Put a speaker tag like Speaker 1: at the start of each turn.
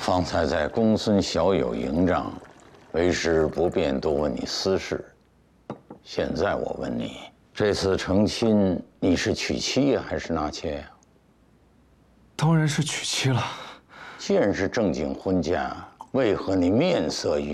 Speaker 1: 方才在公孙小友营帐，为师不便多问你私事。现在我问你，这次成亲，你是娶妻还是纳妾呀？
Speaker 2: 当然是娶妻了。
Speaker 1: 既然是正经婚嫁，为何你面色